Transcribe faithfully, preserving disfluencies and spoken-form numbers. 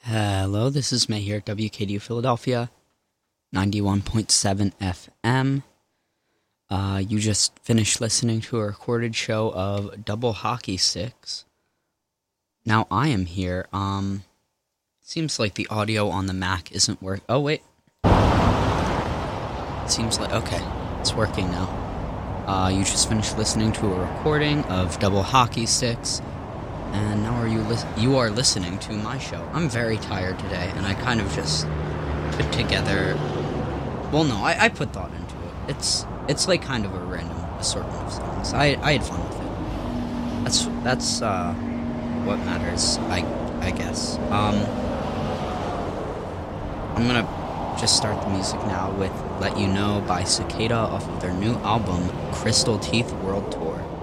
Hello, this is May here at W K D U Philadelphia, ninety-one point seven F M. Uh, you just finished listening to a recorded show of Double Hockey Sticks. Now I am here. Um, seems like the audio on the Mac isn't work. Oh wait, seems like okay, it's working now. Uh, you just finished listening to a recording of Double Hockey Sticks. And now are you li- you are listening to my show. I'm very tired today, and I kind of just put together... Well, no, I, I put thought into it. It's it's like kind of a random assortment of songs. I, I had fun with it. That's that's uh, what matters, I I guess. Um, I'm gonna just start the music now with Let You Know by Cicada off of their new album, Crystal Teeth World Tour.